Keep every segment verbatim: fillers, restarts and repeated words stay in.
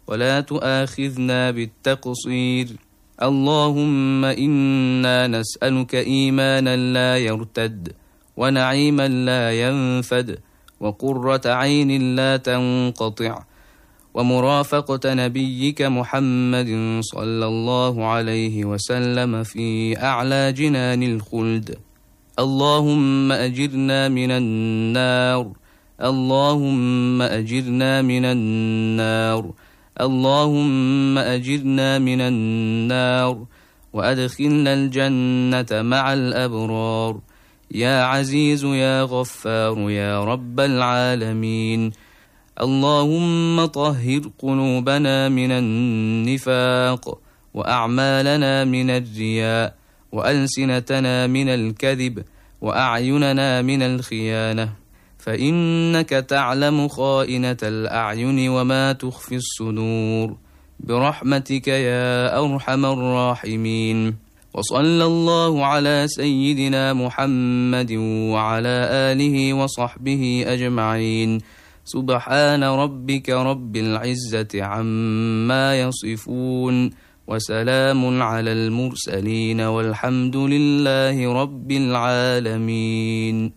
ولا تؤاخذنا بالتقصير. اللهم إنا نسألك إيمانا لا يرتد، ونعيما لا ينفد، وقرة عين لا تنقطع، ومرافقة نبيك محمد صلى الله عليه وسلم في أعلى جنان الخلد. اللهم أجرنا من النار، اللهم أجرنا من النار، اللهم أجرنا من النار، وأدخلنا الجنة مع الأبرار، يا عزيز يا غفار يا رب العالمين. اللهم طهر قلوبنا من النفاق، وأعمالنا من الرياء، وألسنتنا من الكذب، وأعيننا من الخيانة، فإنك تعلم خائنة الأعين وما تخفي الصدور، برحمتك يا أرحم الراحمين. وصلى الله على سيدنا محمد وعلى آله وصحبه أجمعين. سبحان ربك رب العزة عما يصفون، وسلام على المرسلين، والحمد لله رب العالمين.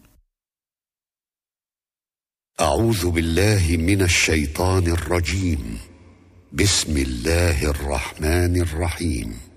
أعوذ بالله من الشيطان الرجيم. بسم الله الرحمن الرحيم.